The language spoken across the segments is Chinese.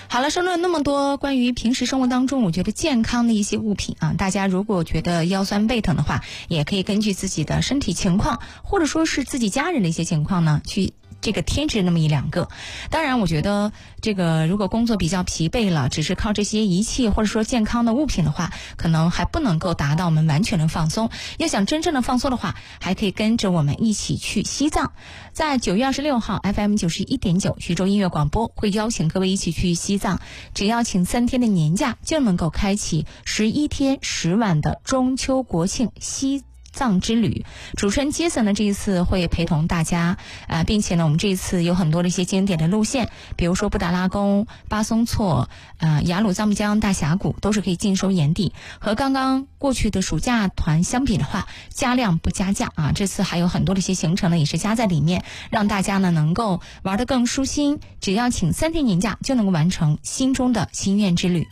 好了，说了那么多关于平时生活当中我觉得健康的一些物品啊，大家如果觉得腰酸背疼的话，也可以根据自己的身体情况，或者说是自己家人的一些情况呢，去这个添置那么一两个。当然我觉得这个如果工作比较疲惫了，只是靠这些仪器或者说健康的物品的话，可能还不能够达到我们完全的放松。要想真正的放松的话，还可以跟着我们一起去西藏。在9月26号 FM 91.9徐州音乐广播会邀请各位一起去西藏，只要请3天的年假，就能够开启11天10晚的中秋国庆西藏之旅。主持人杰森呢这一次会陪同大家并且呢我们这一次有很多的一些经典的路线，比如说布达拉宫、巴松措、雅鲁藏布江大峡谷都是可以尽收眼底。和刚刚过去的暑假团相比的话，加量不加价啊，这次还有很多的一些行程呢也是加在里面，让大家呢能够玩得更舒心。只要请3天年假，就能够完成心中的心愿之旅。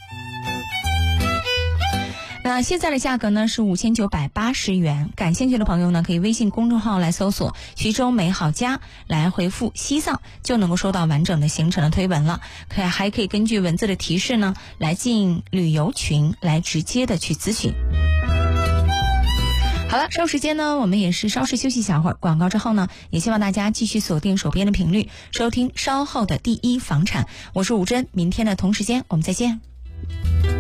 那现在的价格呢是5980元，感兴趣的朋友呢可以微信公众号来搜索徐州美好家，来回复西藏，就能够收到完整的行程的推文了。还可以根据文字的提示呢来进旅游群，来直接的去咨询。好了，稍时间呢我们也是稍事休息一小会儿，广告之后呢也希望大家继续锁定手边的频率，收听稍后的第一房产。我是吴珍，明天的同时间我们再见。